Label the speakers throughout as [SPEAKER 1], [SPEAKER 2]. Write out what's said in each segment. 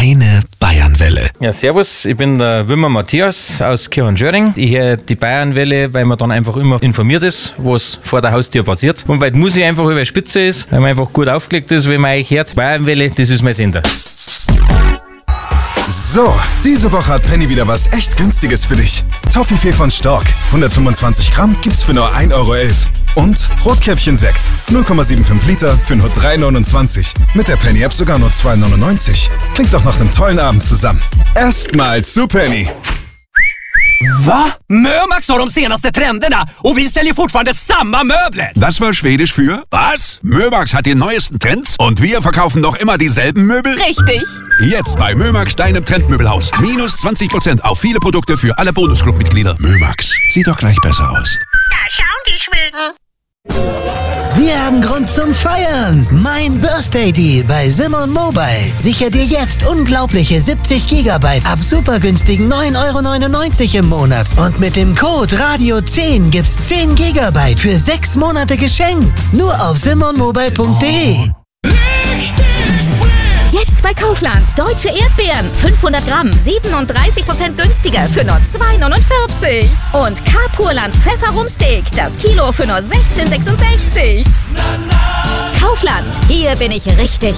[SPEAKER 1] Deine Bayernwelle.
[SPEAKER 2] Ja, servus, ich bin der Wimmer Matthias aus Kirchenschöring. Ich höre die Bayernwelle, weil man dann einfach immer informiert ist, was vor der Haustür passiert. Und weil die Musik einfach über die Spitze ist, weil man einfach gut aufgelegt ist, wenn man euch hört. Bayernwelle, das ist mein Sender.
[SPEAKER 3] So, diese Woche hat Penny wieder was echt Günstiges für dich. Toffifee von Stork, 125 Gramm gibt's für nur 1,11 Euro. Und Rotkäppchen-Sekt, 0,75 Liter für nur 3,29 €. Mit der Penny-App sogar nur 2,99 €. Klingt doch nach einem tollen Abend zusammen. Erstmal zu Penny.
[SPEAKER 4] Va? Mömax har de senaste trenderna och vi säljer fortfarande samma möbler.
[SPEAKER 5] Das war Schwedisch für was? Mömax hat die neuesten Trends und wir verkaufen noch immer dieselben Möbel?
[SPEAKER 6] Richtig.
[SPEAKER 5] Jetzt bei Mömax, deinem Trendmöbelhaus. Minus 20% auf viele Produkte für alle Bonusclub-Mitglieder. Mömax, sieht doch gleich besser aus.
[SPEAKER 6] Da schauen die Schweden.
[SPEAKER 7] Wir haben Grund zum Feiern. Mein Birthday Deal bei Simon Mobile. Sicher dir jetzt unglaubliche 70 GB ab super günstigen 9,99 € im Monat. Und mit dem Code Radio10 gibt's 10 GB für 6 Monate geschenkt. Nur auf simonmobile.de.
[SPEAKER 8] Jetzt bei Kaufland. Deutsche Erdbeeren. 500 Gramm. 37% günstiger für nur 2,49 €. Und Carpurland Pfefferrumsteak. Das Kilo für nur 16,66 €. Kaufland. Hier bin ich richtig.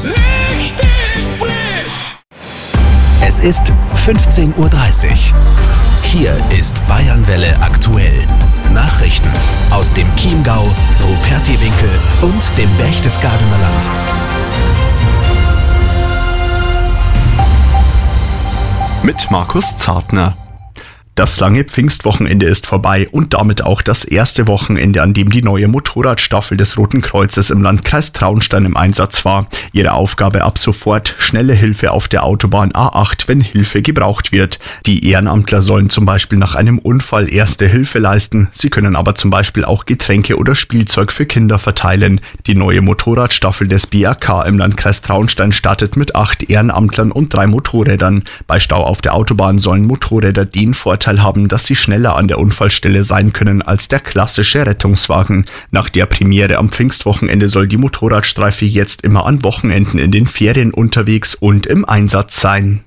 [SPEAKER 1] Es ist 15:30 Uhr. Hier ist Bayernwelle aktuell. Nachrichten aus dem Chiemgau, Rupertiwinkel und dem Berchtesgadener Land.
[SPEAKER 9] Mit Markus Zartner. Das lange Pfingstwochenende ist vorbei und damit auch das erste Wochenende, an dem die neue Motorradstaffel des Roten Kreuzes im Landkreis Traunstein im Einsatz war. Ihre Aufgabe ab sofort: schnelle Hilfe auf der Autobahn A8, wenn Hilfe gebraucht wird. Die Ehrenamtler sollen zum Beispiel nach einem Unfall erste Hilfe leisten. Sie können aber zum Beispiel auch Getränke oder Spielzeug für Kinder verteilen. Die neue Motorradstaffel des BAK im Landkreis Traunstein startet mit 8 Ehrenamtlern und 3 Motorrädern. Bei Stau auf der Autobahn sollen Motorräder den Vorteil haben, dass sie schneller an der Unfallstelle sein können als der klassische Rettungswagen. Nach der Premiere am Pfingstwochenende soll die Motorradstreife jetzt immer an Wochenenden in den Ferien unterwegs und im Einsatz sein.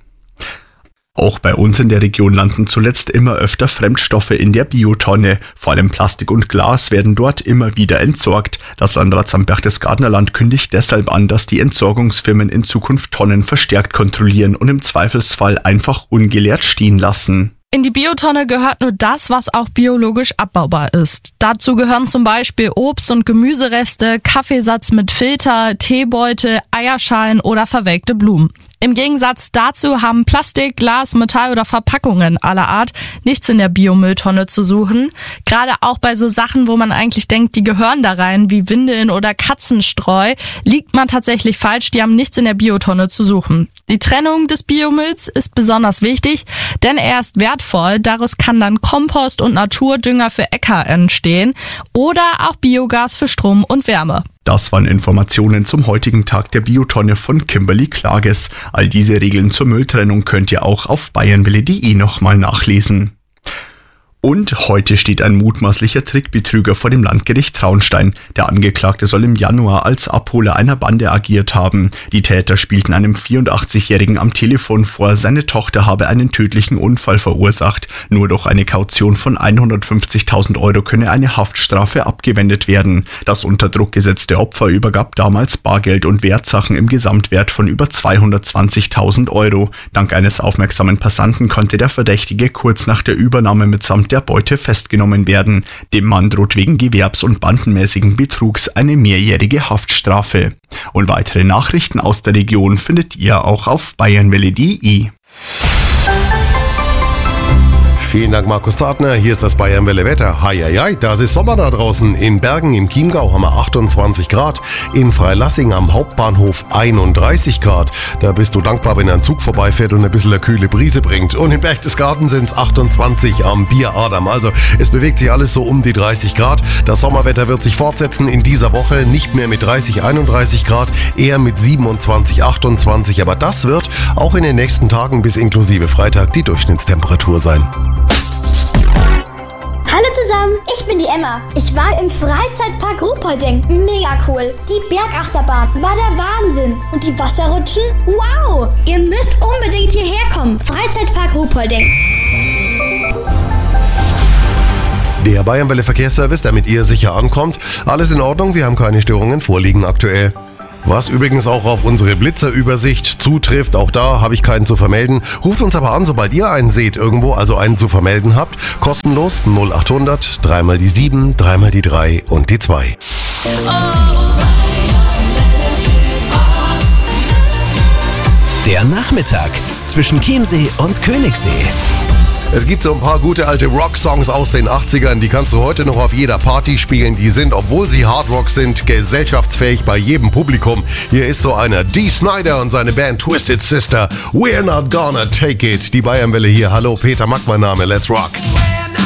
[SPEAKER 9] Auch bei uns in der Region landen zuletzt immer öfter Fremdstoffe in der Biotonne. Vor allem Plastik und Glas werden dort immer wieder entsorgt. Das Landratsamt Berchtesgadener Land kündigt deshalb an, dass die Entsorgungsfirmen in Zukunft Tonnen verstärkt kontrollieren und im Zweifelsfall einfach ungeleert stehen lassen.
[SPEAKER 10] In die Biotonne gehört nur das, was auch biologisch abbaubar ist. Dazu gehören zum Beispiel Obst- und Gemüsereste, Kaffeesatz mit Filter, Teebeutel, Eierschalen oder verwelkte Blumen. Im Gegensatz dazu haben Plastik, Glas, Metall oder Verpackungen aller Art nichts in der Biomülltonne zu suchen. Gerade auch bei so Sachen, wo man eigentlich denkt, die gehören da rein, wie Windeln oder Katzenstreu, liegt man tatsächlich falsch, die haben nichts in der Biotonne zu suchen. Die Trennung des Biomülls ist besonders wichtig, denn er ist wertvoll. Daraus kann dann Kompost und Naturdünger für Äcker entstehen oder auch Biogas für Strom und Wärme.
[SPEAKER 9] Das waren Informationen zum heutigen Tag der Biotonne von Kimberly Klages. All diese Regeln zur Mülltrennung könnt ihr auch auf bayernwelle.de nochmal nachlesen. Und heute steht ein mutmaßlicher Trickbetrüger vor dem Landgericht Traunstein. Der Angeklagte soll im Januar als Abholer einer Bande agiert haben. Die Täter spielten einem 84-Jährigen am Telefon vor, seine Tochter habe einen tödlichen Unfall verursacht. Nur durch eine Kaution von 150.000 € könne eine Haftstrafe abgewendet werden. Das unter Druck gesetzte Opfer übergab damals Bargeld und Wertsachen im Gesamtwert von über 220.000 €. Dank eines aufmerksamen Passanten konnte der Verdächtige kurz nach der Übernahme mitsamt der Beute festgenommen werden. Dem Mann droht wegen gewerbs- und bandenmäßigen Betrugs eine mehrjährige Haftstrafe. Und weitere Nachrichten aus der Region findet ihr auch auf bayernwelle.de.
[SPEAKER 11] Vielen Dank, Markus Zartner. Hier ist das Bayernwelle Wetter. Heieiei, das ist Sommer da draußen. In Bergen im Chiemgau haben wir 28 Grad. In Freilassing am Hauptbahnhof 31 Grad. Da bist du dankbar, wenn ein Zug vorbeifährt und ein bisschen eine kühle Brise bringt. Und in Berchtesgaden sind es 28 am Bier Adam. Also es bewegt sich alles so um die 30 Grad. Das Sommerwetter wird sich fortsetzen in dieser Woche. Nicht mehr mit 30, 31 Grad, eher mit 27, 28. Aber das wird auch in den nächsten Tagen bis inklusive Freitag die Durchschnittstemperatur sein.
[SPEAKER 12] Hallo zusammen! Ich bin die Emma. Ich war im Freizeitpark Ruhpolding. Mega cool. Die Bergachterbahn war der Wahnsinn. Und die Wasserrutschen? Wow! Ihr müsst unbedingt hierher kommen. Freizeitpark Ruhpolding.
[SPEAKER 11] Der Bayernwelle Verkehrsservice, damit ihr sicher ankommt. Alles in Ordnung, wir haben keine Störungen vorliegen aktuell. Was übrigens auch auf unsere Blitzerübersicht zutrifft, auch da habe ich keinen zu vermelden. Ruft uns aber an, sobald ihr einen seht irgendwo, also einen zu vermelden habt. Kostenlos 0800 3 die 7, 3 die 3 und die 2.
[SPEAKER 1] Der Nachmittag zwischen Chiemsee und Königssee.
[SPEAKER 11] Es gibt so ein paar gute alte Rock-Songs aus den 80ern, die kannst du heute noch auf jeder Party spielen. Die sind, obwohl sie Hardrock sind, gesellschaftsfähig bei jedem Publikum. Hier ist so einer, Dee Snider und seine Band Twisted Sister. We're not gonna take it. Die Bayernwelle hier. Hallo, Peter Mack, mein Name. Let's rock.